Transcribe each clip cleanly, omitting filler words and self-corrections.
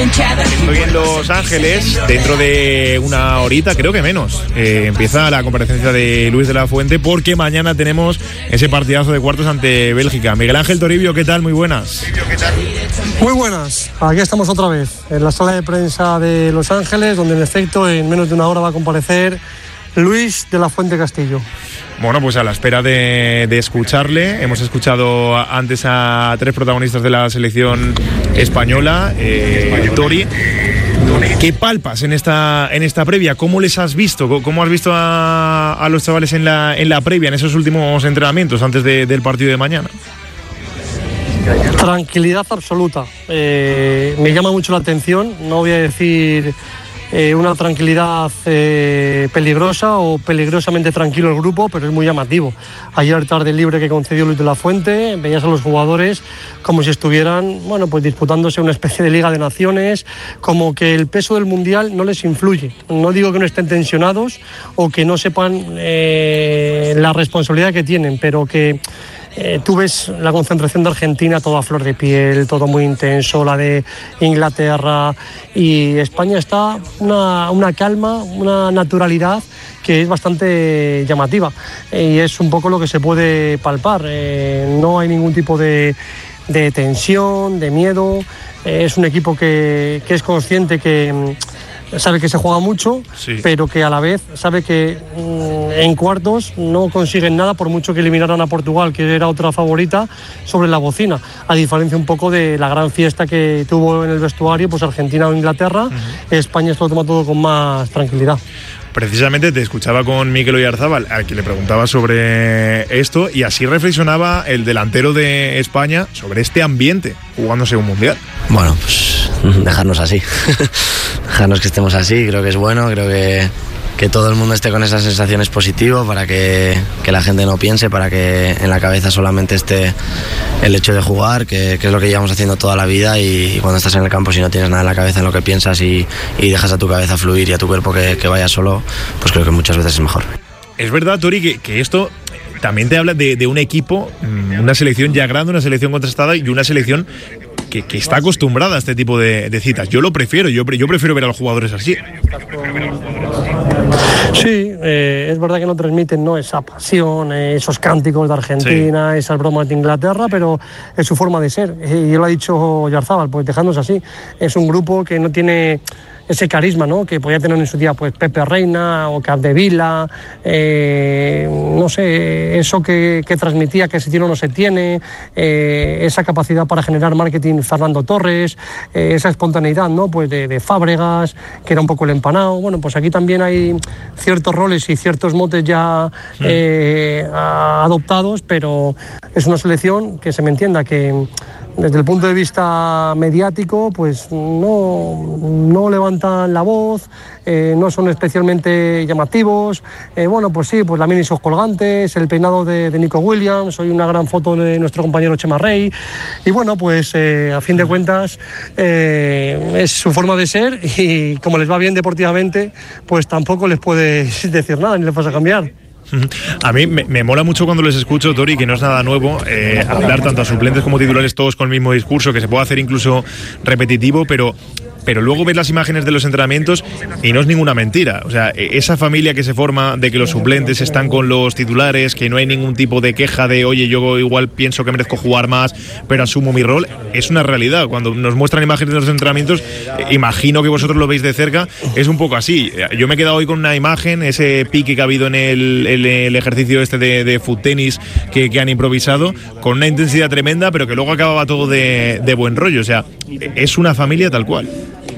Estoy en Los Ángeles, dentro de una horita, creo que menos. Empieza la comparecencia de Luis de la Fuente porque mañana tenemos ese partidazo de cuartos ante Bélgica. Miguel Ángel Toribio, ¿qué tal? Muy buenas. Muy buenas, aquí estamos otra vez en la sala de prensa de Los Ángeles, donde en efecto en menos de una hora va a comparecer Luis de la Fuente Castillo. Bueno, pues a la espera de escucharle. Hemos escuchado antes a tres protagonistas de la selección española. Tori, ¿qué palpas en esta previa? ¿Cómo les has visto? ¿Cómo has visto a los chavales en la previa, en esos últimos entrenamientos antes del partido de mañana? Tranquilidad absoluta. Me llama mucho la atención, no voy a decir una tranquilidad peligrosa o peligrosamente tranquilo el grupo, pero es muy llamativo. Ayer tarde libre que concedió Luis de la Fuente, veías a los jugadores como si estuvieran, bueno, pues disputándose una especie de Liga de Naciones, como que el peso del Mundial no les influye. No digo que no estén tensionados o que no sepan la responsabilidad que tienen, pero que tú ves la concentración de Argentina todo a flor de piel, todo muy intenso, la de Inglaterra, y España está una calma, una naturalidad que es bastante llamativa, y es un poco lo que se puede palpar. No hay ningún tipo de tensión, de miedo. Es un equipo que es consciente que sabe que se juega mucho, sí, pero que a la vez sabe que en cuartos no consiguen nada por mucho que eliminaran a Portugal, que era otra favorita, sobre la bocina, a diferencia un poco de la gran fiesta que tuvo en el vestuario pues Argentina o Inglaterra. España se lo toma todo con más tranquilidad. Precisamente te escuchaba con Mikel Oyarzábal, a quien le preguntaba sobre esto, y así reflexionaba el delantero de España sobre este ambiente jugándose un mundial. Bueno, pues dejarnos así, dejarnos que estemos así, creo que es bueno, creo que todo el mundo esté con esas sensaciones positivas para que la gente no piense, para que en la cabeza solamente esté el hecho de jugar, que es lo que llevamos haciendo toda la vida, y cuando estás en el campo, si no tienes nada en la cabeza en lo que piensas y dejas a tu cabeza fluir y a tu cuerpo que vaya solo, pues creo que muchas veces es mejor. Es verdad, Tori, que esto también te habla de un equipo, una selección ya grande, una selección contrastada y una selección que está acostumbrada a este tipo de citas. Yo lo prefiero, yo prefiero ver a los jugadores así. Sí, es verdad que no transmiten, ¿no?, esa pasión, esos cánticos de Argentina, sí, esas bromas de Inglaterra, pero es su forma de ser. Y lo ha dicho Oyarzábal, pues dejándonos así. Es un grupo que no tiene ese carisma, ¿no?, que podía tener en su día pues Pepe Reina o Capdevila, no sé, eso que transmitía que se tiene o no se tiene, esa capacidad para generar marketing Fernando Torres, esa espontaneidad, ¿no?, pues de Fábregas, que era un poco el empanado. Bueno, pues aquí también hay ciertos roles y ciertos motes ya adoptados, pero es una selección que se me entienda que desde el punto de vista mediático pues no levantan la voz, no son especialmente llamativos. Bueno, pues sí, pues la mini esos colgantes, el peinado de Nico Williams, hoy una gran foto de nuestro compañero Chema Rey, y bueno, pues a fin de cuentas es su forma de ser, y como les va bien deportivamente, pues tampoco les puedes decir nada ni les vas a cambiar. A mí me mola mucho cuando les escucho, Tori, que no es nada nuevo, hablar tanto a suplentes como titulares todos con el mismo discurso, que se puede hacer incluso repetitivo, pero luego ves las imágenes de los entrenamientos y no es ninguna mentira. O sea, esa familia que se forma de que los suplentes están con los titulares, que no hay ningún tipo de queja de oye, yo igual pienso que merezco jugar más, pero asumo mi rol, es una realidad. Cuando nos muestran imágenes de los entrenamientos, imagino que vosotros lo veis de cerca, es un poco así. Yo me he quedado hoy con una imagen, ese pique que ha habido en el ejercicio este de foot tenis que han improvisado, con una intensidad tremenda, pero que luego acababa todo de buen rollo. O sea, es una familia tal cual.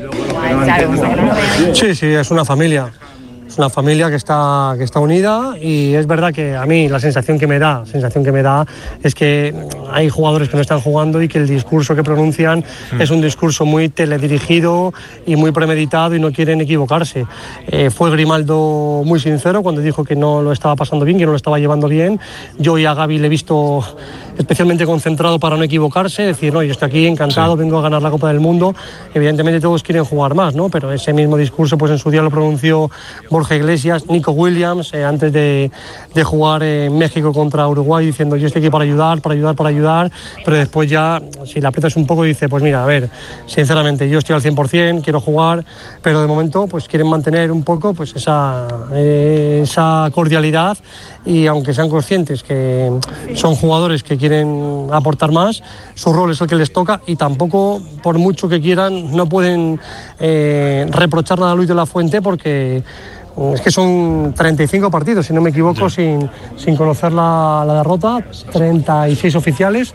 Sí, es una familia. Es una familia que está unida, y es verdad que a mí la sensación que me da es que hay jugadores que no están jugando y que el discurso que pronuncian es un discurso muy teledirigido y muy premeditado y no quieren equivocarse. Fue Grimaldo muy sincero cuando dijo que no lo estaba pasando bien, que no lo estaba llevando bien. Yo y a Gavi le he visto especialmente concentrado para no equivocarse, decir, no, yo estoy aquí encantado, vengo a ganar la Copa del Mundo. Evidentemente todos quieren jugar más, ¿no? Pero ese mismo discurso pues en su día lo pronunció Borja Iglesias, Nico Williams, antes de jugar en México contra Uruguay, diciendo yo estoy aquí para ayudar, pero después ya, si le aprietas un poco, dice, pues mira, a ver, sinceramente yo estoy al 100%, quiero jugar, pero de momento pues quieren mantener un poco pues esa cordialidad, y aunque sean conscientes que son jugadores que quieren aportar más, su rol es el que les toca, y tampoco, por mucho que quieran, no pueden reprochar nada a Luis de la Fuente, porque es que son 35 partidos, si no me equivoco, sin conocer la derrota, 36 oficiales,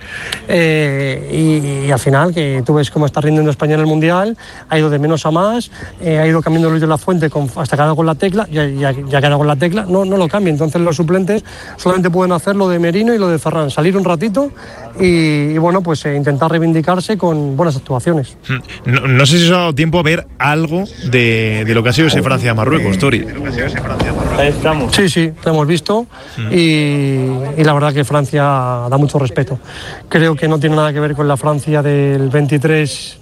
y al final, que tú ves cómo está rindiendo España en el Mundial, ha ido de menos a más, ha ido cambiando Luis de la Fuente hasta que ha dado con la tecla, ya que ha dado con la tecla, no lo cambia. Entonces los suplentes solamente pueden hacer lo de Merino y lo de Ferran, salir un ratito y bueno, pues intentar reivindicarse con buenas actuaciones. No sé si os ha dado tiempo a ver algo de lo que ha sido ese Francia-Marruecos, Tori. Ahí estamos. Sí, lo hemos visto, y la verdad que Francia da mucho respeto. Creo que no tiene nada que ver con la Francia del 23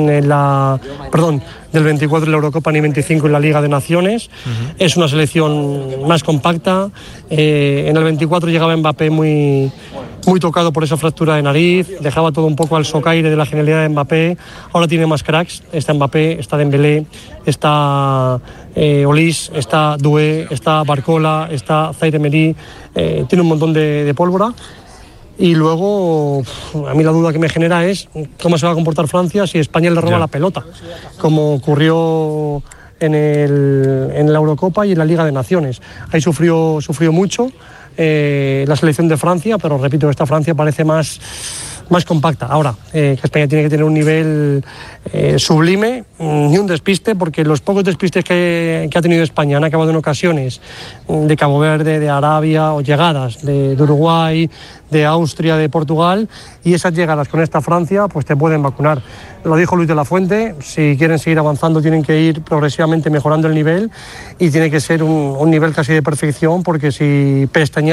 del 24 en la Eurocopa ni 25 en la Liga de Naciones. Es una selección más compacta. En el 24 llegaba Mbappé muy tocado por esa fractura de nariz, dejaba todo un poco al socaire de la genialidad de Mbappé. Ahora tiene más cracks, está Mbappé, está Dembélé, está Olise, está Doué, está Barcola, está Zaire Emery, tiene un montón de pólvora. Y luego, a mí la duda que me genera es cómo se va a comportar Francia si España le roba la pelota, como ocurrió en la Eurocopa y en la Liga de Naciones. Ahí sufrió mucho la selección de Francia, pero repito, esta Francia parece más compacta. Ahora, que España tiene que tener un nivel sublime, ni un despiste, porque los pocos despistes que ha tenido España han acabado en ocasiones de Cabo Verde, de Arabia, o llegadas de Uruguay, de Austria, de Portugal, y esas llegadas con esta Francia pues te pueden vacunar. Lo dijo Luis de la Fuente, si quieren seguir avanzando tienen que ir progresivamente mejorando el nivel, y tiene que ser un nivel casi de perfección, porque si pestañean